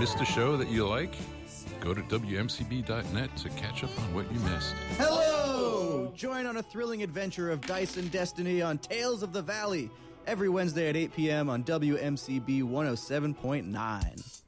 missed a show that you like? Go to WMCB.net to catch up on what you missed. Hello! Join on a thrilling adventure of Dice and Destiny on Tales of the Valley every Wednesday at 8 p.m. on WMCB 107.9.